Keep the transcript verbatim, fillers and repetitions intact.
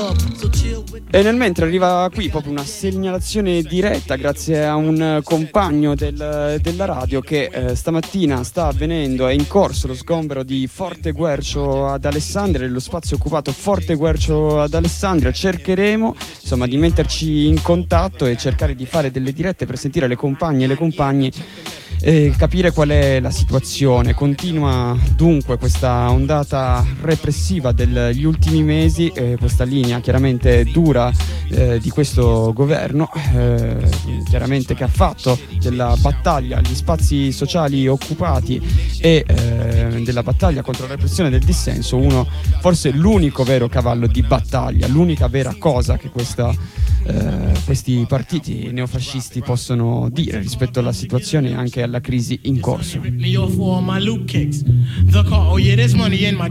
E nel mentre arriva qui proprio una segnalazione diretta grazie a un compagno del, della radio che eh, stamattina sta avvenendo, è in corso lo sgombero di Forte Guercio ad Alessandria, dello spazio occupato Forte Guercio ad Alessandria. Cercheremo insomma di metterci in contatto e cercare di fare delle dirette per sentire le compagne e le compagni e capire qual è la situazione. Continua dunque questa ondata repressiva degli ultimi mesi, eh, questa linea chiaramente dura eh, di questo governo, eh, chiaramente che ha fatto della battaglia agli spazi sociali occupati e eh, della battaglia contro la repressione del dissenso uno, forse l'unico vero cavallo di battaglia, l'unica vera cosa che questa Uh, questi partiti neofascisti possono dire rispetto alla situazione e anche alla crisi in corso. The car, oh yeah, there's money in my